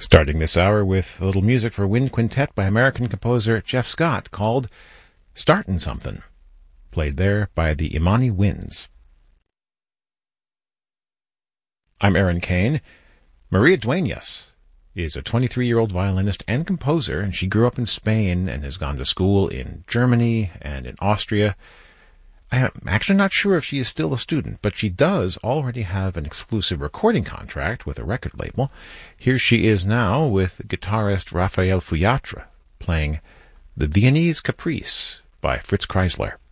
Starting this hour with a little music for wind quintet by American composer Jeff Scott called Startin' Something, played there by the Imani Winds. I'm Aaron Kane. Maria Dueñas is a 23-year-old violinist and composer, and she grew up in Spain and has gone to school in Germany and in Austria. I'm actually not sure if she is still a student, but she does already have an exclusive recording contract with a record label. Here she is now with guitarist Rafael Fuyatra playing the Viennese Caprice by Fritz Kreisler.